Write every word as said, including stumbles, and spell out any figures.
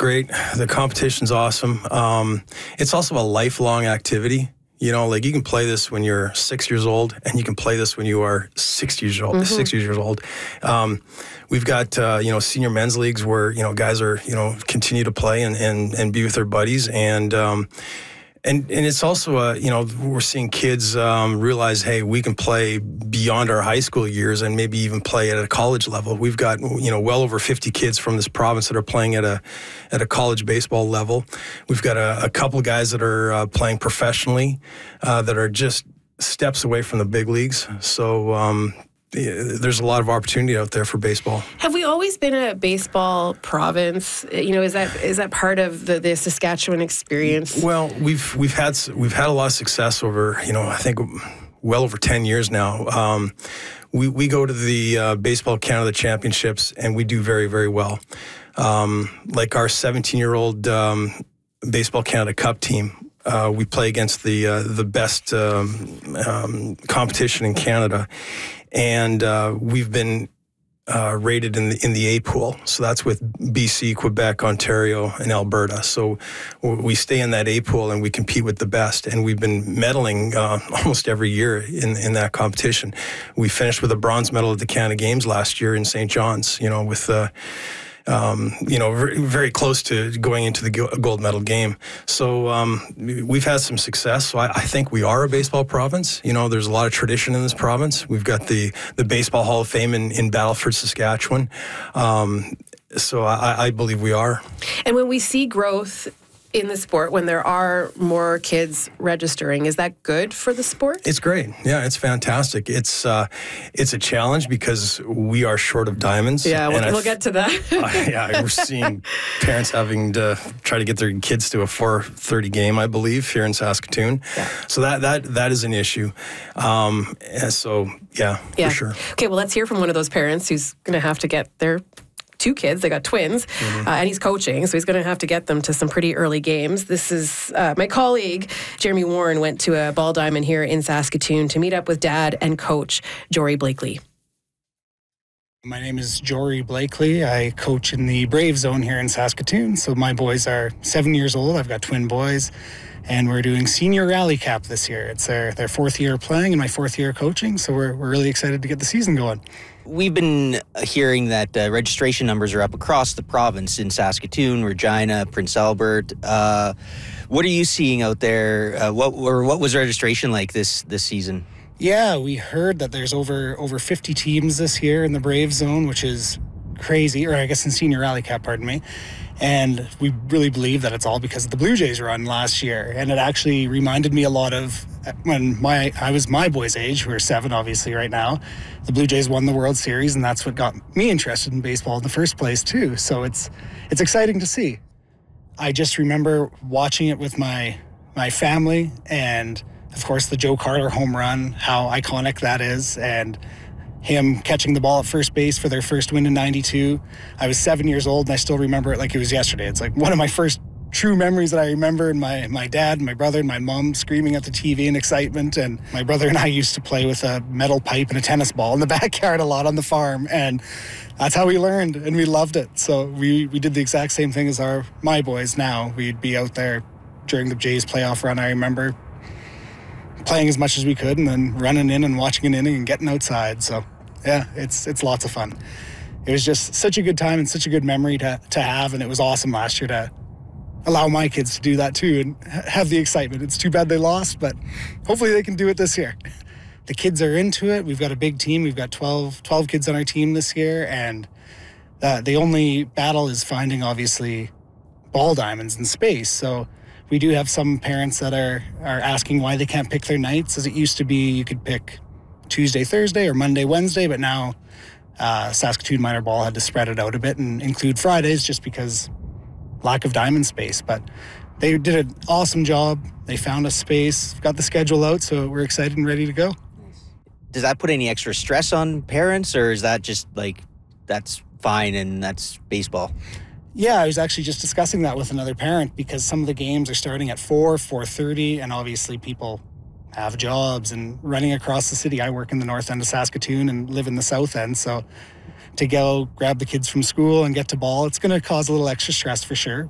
great. The competition's awesome. Um, it's also a lifelong activity. You know, like you can play this when you're six years old, and you can play this when you are sixty years old. Mm-hmm. Six years old. Um, we've got uh, you know senior men's leagues where you know guys are you know continue to play and and, and be with their buddies, and um, and and it's also uh, you know we're seeing kids um, realize, hey, we can play beyond our high school years and maybe even play at a college level. We've got you know well over fifty kids from this province that are playing at a at a college baseball level. We've got a, a couple of guys that are uh, playing professionally uh, that are just steps away from the big leagues. So um, there's a lot of opportunity out there for baseball. Have we always been a baseball province? You know, is that is that part of the, the Saskatchewan experience? Well, we've we've had we've had a lot of success over you know I think well over ten years now. Um, we we go to the uh, Baseball Canada Championships and we do very very well. Um, like our seventeen-year-old um, Baseball Canada Cup team, uh, we play against the uh, the best um, um, competition in Canada, and uh, we've been uh, rated in the in the A pool. So that's with B C, Quebec, Ontario, and Alberta. So we stay in that A pool and we compete with the best. And we've been medaling uh, almost every year in in that competition. We finished with a bronze medal at the Canada Games last year in Saint John's. You know, with uh, Um, you know, very, very close to going into the gold medal game. So um, we've had some success. So I, I think we are a baseball province. You know, there's a lot of tradition in this province. We've got the, the Baseball Hall of Fame in, in Battleford, Saskatchewan. Um, so I, I believe we are. And when we see growth in the sport, when there are more kids registering, is that good for the sport? It's great. Yeah, it's fantastic. It's uh, it's a challenge because we are short of diamonds. Yeah, we'll, we'll get to that. uh, yeah, we're seeing parents having to try to get their kids to a four thirty game, I believe, here in Saskatoon. Yeah. So that that that is an issue. Um, and so, yeah, yeah, for sure. Okay, well, let's hear from one of those parents who's going to have to get their two kids. They got twins, mm-hmm. uh, and he's coaching, so he's going to have to get them to some pretty early games. This is uh, my colleague, Jeremy Warren, went to a ball diamond here in Saskatoon to meet up with dad and coach Jory Blakely. My name is Jory Blakely. I coach in the Brave Zone here in Saskatoon. So my boys are seven years old. I've got twin boys, and we're doing Senior Rally Cap this year. It's their, their fourth year playing and my fourth year coaching, so we're, we're really excited to get the season going. We've been hearing that uh, registration numbers are up across the province in Saskatoon, Regina, Prince Albert. Uh, what are you seeing out there? Uh, what or what was registration like this this season? Yeah, we heard that there's over over fifty teams this year in the Brave Zone, which is crazy, or I guess in Senior Rally Cap, pardon me. And we really believe that it's all because of the Blue Jays run last year. And it actually reminded me a lot of when my I was my boys' age, who are seven obviously right now. The Blue Jays won the World Series, and that's what got me interested in baseball in the first place too. So it's it's exciting to see. I just remember watching it with my my family, and of course the Joe Carter home run, how iconic that is, and him catching the ball at first base for their first win in ninety-two. I was seven years old, and I still remember it like it was yesterday. It's like one of my first true memories that I remember, and my, my dad, my brother, and my mom screaming at the T V in excitement. And my brother and I used to play with a metal pipe and a tennis ball in the backyard a lot on the farm, and that's how we learned, and we loved it. So we, we did the exact same thing as our my boys now. We'd be out there during the Jays playoff run, I remember, playing as much as we could and then running in and watching an inning and getting outside. So yeah, it's it's lots of fun. It was just such a good time and such a good memory to to have, and it was awesome last year to allow my kids to do that too and have the excitement. It's too bad they lost, but hopefully they can do it this year. The kids are into it. We've got a big team. We've got twelve, twelve kids on our team this year, and uh, the only battle is finding, obviously, ball diamonds in space. So we do have some parents that are, are asking why they can't pick their nights. As it used to be, you could pick Tuesday, Thursday, or Monday, Wednesday, but now uh, Saskatoon Minor Ball had to spread it out a bit and include Fridays just because lack of diamond space. But they did an awesome job. They found a space, got the schedule out, so we're excited and ready to go. Does that put any extra stress on parents, or is that just like, that's fine and that's baseball? Yeah, I was actually just discussing that with another parent because some of the games are starting at four, four thirty, and obviously people have jobs and running across the city. I work in the north end of Saskatoon and live in the south end, so to go grab the kids from school and get to ball, it's going to cause a little extra stress for sure.